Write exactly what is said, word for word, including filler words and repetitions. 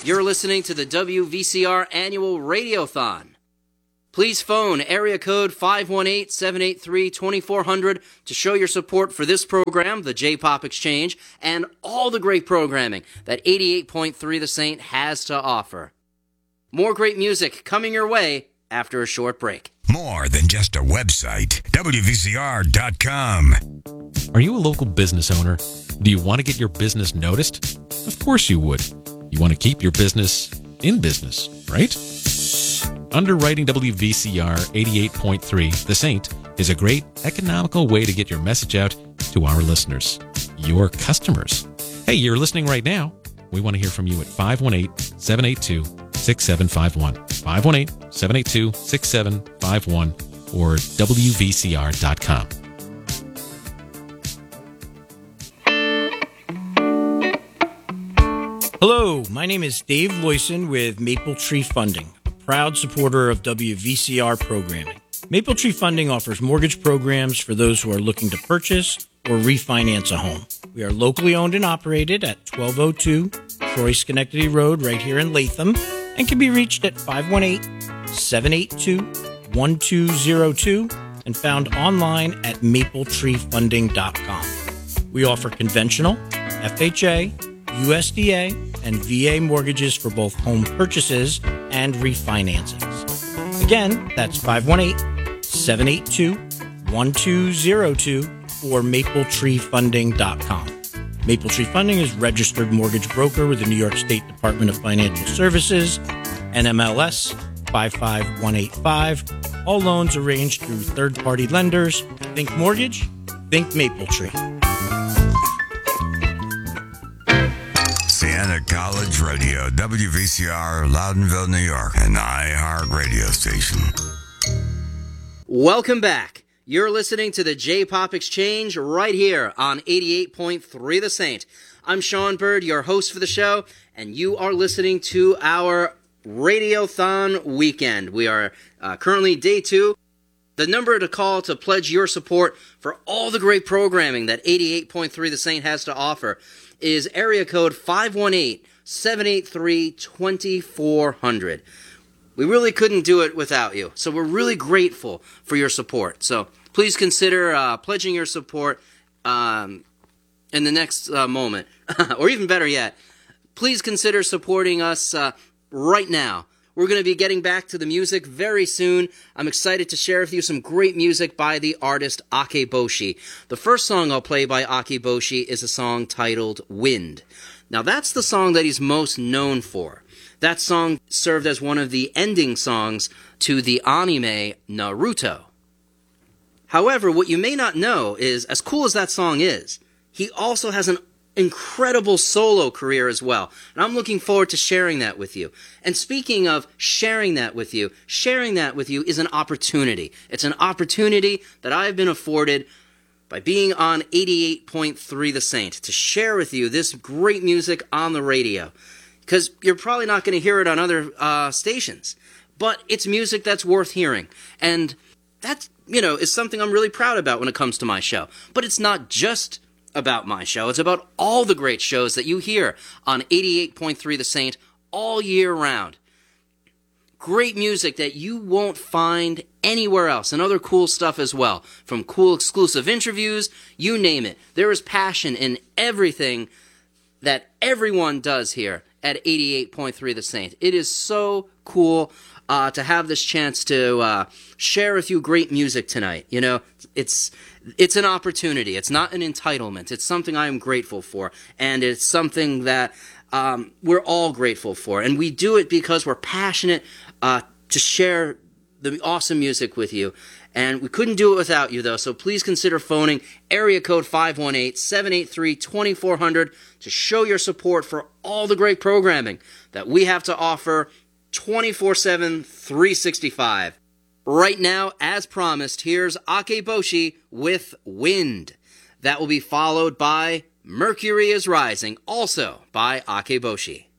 You're listening to the W V C R Annual Radiothon. Please phone area code five one eight, seven eight three, two four zero zero to show your support for this program, the J-Pop Exchange, and all the great programming that eighty-eight point three The Saint has to offer. More great music coming your way after a short break. More than just a website. W V C R dot com. Are you a local business owner? Do you want to get your business noticed? Of course you would. You want to keep your business in business, right? Underwriting W V C R eighty-eight point three The Saint is a great economical way to get your message out to our listeners, your customers. Hey, you're listening right now. We want to hear from you at five one eight, seven eight two, six seven five one, five one eight, seven eight two, six seven five one, or W V C R dot com. Hello, my name is Dave Loyson with Maple Tree Funding, a proud supporter of W V C R programming. Maple Tree Funding offers mortgage programs for those who are looking to purchase or refinance a home. We are locally owned and operated at twelve oh two Troy Schenectady Road right here in Latham and can be reached at five one eight, seven eight two, one two zero two and found online at maple tree funding dot com. We offer conventional, F H A, U S D A, and V A mortgages for both home purchases and refinancings. Again, that's five one eight, seven eight two, one two zero two or maple tree funding dot com. Maple Tree Funding is registered mortgage broker with the New York State Department of Financial Services, N M L S five five one eight five. All loans arranged through third-party lenders. Think mortgage, think Maple Tree. Siena College Radio, W V C R, Loudonville, New York, an iHeart radio station. Welcome back. You're listening to the J-Pop Exchange right here on eighty-eight point three The Saint. I'm Sean Bird, your host for the show, and you are listening to our Radiothon weekend. We are uh, currently day two. The number to call to pledge your support for all the great programming that eighty-eight point three The Saint has to offer is area code five one eight, seven eight three, two four zero zero. We really couldn't do it without you, so we're really grateful for your support. So please consider uh, pledging your support um, in the next uh, moment, or even better yet, please consider supporting us uh, right now. We're going to be getting back to the music very soon. I'm excited to share with you some great music by the artist Akeboshi. The first song I'll play by Akeboshi is a song titled Wind. Now that's the song that he's most known for. That song served as one of the ending songs to the anime Naruto. However, what you may not know is, as cool as that song is, he also has an incredible solo career as well. And I'm looking forward to sharing that with you. And speaking of sharing that with you, sharing that with you is an opportunity. It's an opportunity that I've been afforded by being on eighty-eight point three The Saint to share with you this great music on the radio. Because you're probably not going to hear it on other uh, stations. But it's music that's worth hearing. And that, you know, is something I'm really proud about when it comes to my show. But it's not just about my show. It's about all the great shows that you hear on eighty-eight point three The Saint all year round. Great music that you won't find anywhere else, and other cool stuff as well. From cool exclusive interviews, you name it. There is passion in everything that everyone does here at eighty-eight point three The Saint. It is so cool uh, to have this chance to uh, share with you great music tonight. You know, it's it's an opportunity. It's not an entitlement. It's something I am grateful for, and it's something that um, we're all grateful for. And we do it because we're passionate uh, to share the awesome music with you. And we couldn't do it without you, though, so please consider phoning area code five one eight, seven eight three, two four zero zero to show your support for all the great programming that we have to offer twenty-four seven, three sixty-five. Right now, as promised, here's Akeboshi with Wind. That will be followed by Mercury is Rising, also by Akeboshi.